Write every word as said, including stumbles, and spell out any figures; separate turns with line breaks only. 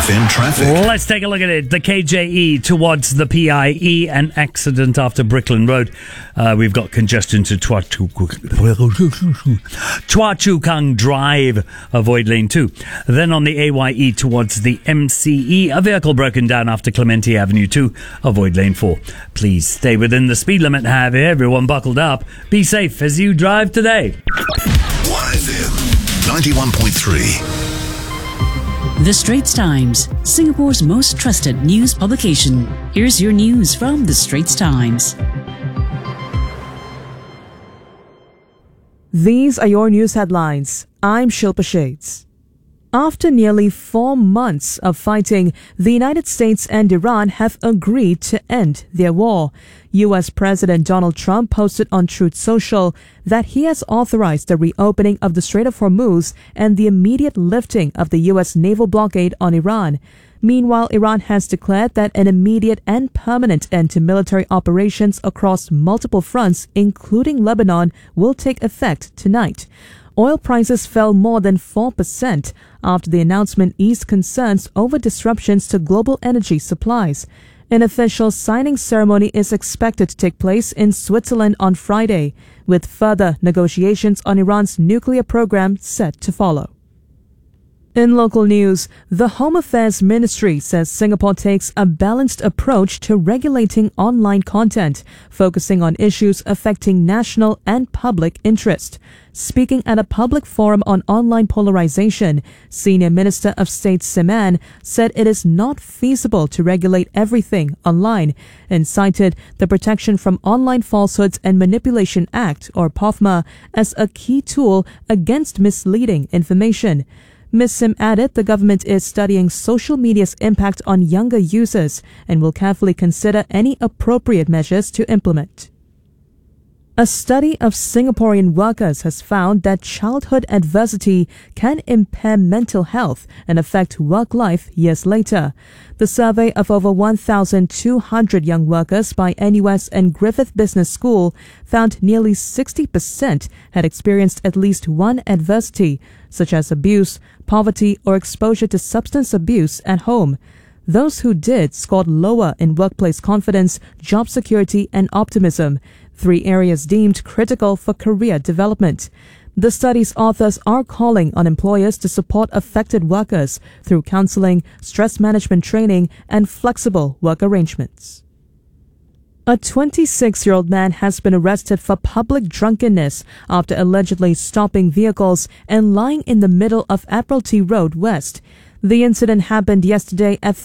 F M traffic.
Let's take a look at it. The K J E towards the P I E, an accident after Brickland Road. Uh, we've got congestion to Tua Chu Kang Drive. Avoid lane two. Then on the A Y E towards the M C E, a vehicle broken down after Clementi Avenue two. Avoid lane four. Please stay within the speed limit. Have everyone buckled up. Be safe as you drive today.
one F M ninety-one point three.
The Straits Times, Singapore's most trusted news publication. Here's your news from The Straits Times.
These are your news headlines. I'm Shilpa Shades. After nearly four months of fighting, the United States and Iran have agreed to end their war. U S President Donald Trump posted on Truth Social that he has authorized the reopening of the Strait of Hormuz and the immediate lifting of the U S naval blockade on Iran. Meanwhile, Iran has declared that an immediate and permanent end to military operations across multiple fronts, including Lebanon, will take effect tonight. Oil prices fell more than four percent after the announcement eased concerns over disruptions to global energy supplies. An official signing ceremony is expected to take place in Switzerland on Friday, with further negotiations on Iran's nuclear program set to follow. In local news, the Home Affairs Ministry says Singapore takes a balanced approach to regulating online content, focusing on issues affecting national and public interest. Speaking at a public forum on online polarization, Senior Minister of State Seman said it is not feasible to regulate everything online and cited the Protection from Online Falsehoods and Manipulation Act, or P O F M A, as a key tool against misleading information. Miz Sim added the government is studying social media's impact on younger users and will carefully consider any appropriate measures to implement. A study of Singaporean workers has found that childhood adversity can impair mental health and affect work life years later. The survey of over one thousand two hundred young workers by N U S and Griffith Business School found nearly sixty percent had experienced at least one adversity, such as abuse, poverty, or exposure to substance abuse at home. Those who did scored lower in workplace confidence, job security, and optimism, three areas deemed critical for career development. The study's authors are calling on employers to support affected workers through counseling, stress management training, and flexible work arrangements. A twenty-six-year-old man has been arrested for public drunkenness after allegedly stopping vehicles and lying in the middle of Admiralty Road West. The incident happened yesterday at